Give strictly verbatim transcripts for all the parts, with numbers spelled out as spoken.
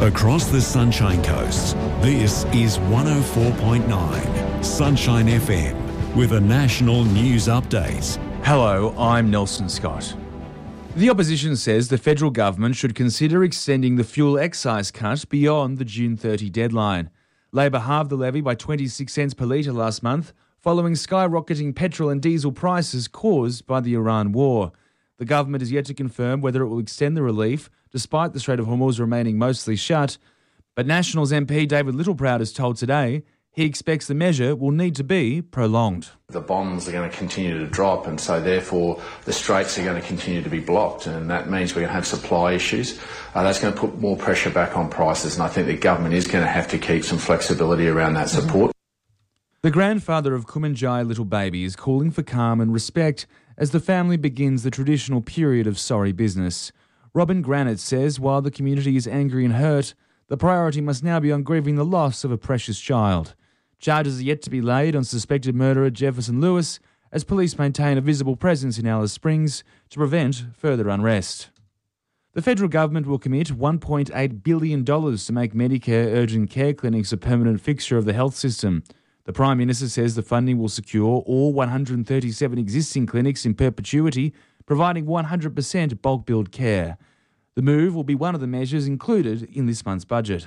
Across the Sunshine Coast, this is one oh four point nine Sunshine F M with a national news update. Hello, I'm Nelson Scott. The opposition says the federal government should consider extending the fuel excise cut beyond the June thirtieth deadline. Labor halved the levy by twenty-six cents per litre last month, following skyrocketing petrol and diesel prices caused by the Iran war. The government is yet to confirm whether it will extend the relief, despite the Strait of Hormuz remaining mostly shut. But Nationals M P David Littleproud has told Today he expects the measure will need to be prolonged. The bonds are going to continue to drop, and so therefore the straits are going to continue to be blocked, and that means we're going to have supply issues. Uh, that's going to put more pressure back on prices, and I think the government is going to have to keep some flexibility around that support. The grandfather of Kumanjai little baby is calling for calm and respect as the family begins the traditional period of sorry business. Robin Granite says while the community is angry and hurt, the priority must now be on grieving the loss of a precious child. Charges are yet to be laid on suspected murderer Jefferson Lewis as police maintain a visible presence in Alice Springs to prevent further unrest. The federal government will commit one point eight billion dollars to make Medicare urgent care clinics a permanent fixture of the health system. The Prime Minister says the funding will secure all one hundred thirty-seven existing clinics in perpetuity, providing one hundred percent bulk billed care. The move will be one of the measures included in this month's budget.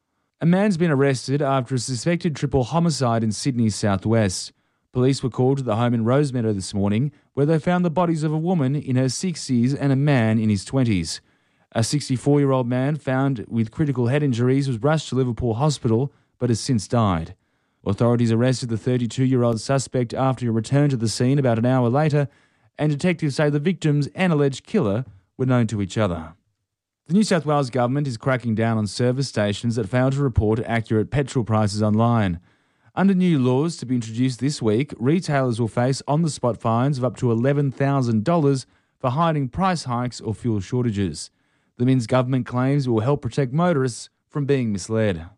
A man's been arrested after a suspected triple homicide in Sydney's southwest. Police were called to the home in Rosemeadow this morning, where they found the bodies of a woman in her sixties and a man in his twenties. A sixty-four-year-old man found with critical head injuries was rushed to Liverpool Hospital, but has since died. Authorities arrested the thirty-two-year-old suspect after he returned to the scene about an hour later, and detectives say the victims and alleged killer were known to each other. The New South Wales government is cracking down on service stations that fail to report accurate petrol prices online. Under new laws to be introduced this week, retailers will face on-the-spot fines of up to eleven thousand dollars for hiding price hikes or fuel shortages. The Min's government claims it will help protect motorists from being misled.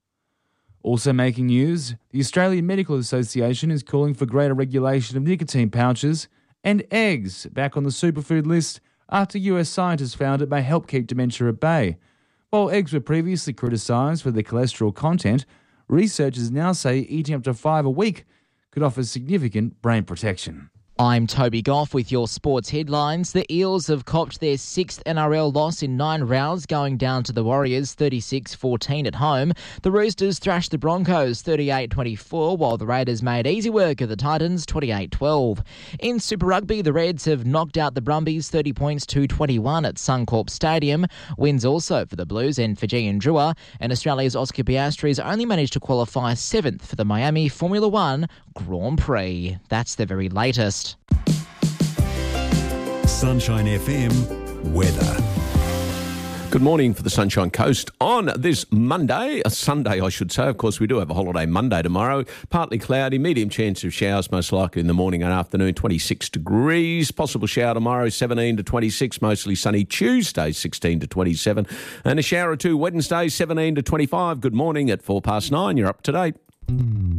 Also making news, the Australian Medical Association is calling for greater regulation of nicotine pouches and eggs back on the superfood list after U S scientists found it may help keep dementia at bay. While eggs were previously criticised for their cholesterol content, researchers now say eating up to five a week could offer significant brain protection. I'm Toby Goff with your sports headlines. The Eels have copped their sixth N R L loss in nine rounds, going down to the Warriors thirty-six fourteen at home. The Roosters thrashed the Broncos thirty-eight twenty-four, while the Raiders made easy work of the Titans twenty-eight twelve. In Super Rugby, the Reds have knocked out the Brumbies thirty points to twenty-one at Suncorp Stadium. Wins also for the Blues and Fijian Drua, and Australia's Oscar Piastri's only managed to qualify seventh for the Miami Formula One Grand Prix. That's the very latest. Sunshine F M weather. Good morning for the Sunshine Coast on this Monday, a Sunday I should say. Of course, we do have a holiday Monday tomorrow. Partly cloudy, medium chance of showers, most likely in the morning and afternoon, twenty-six degrees. Possible shower tomorrow, seventeen to twenty-six, mostly sunny. Tuesday, sixteen to twenty-seven. And a shower or two Wednesday, seventeen to twenty-five. Good morning at four past nine. You're up to date.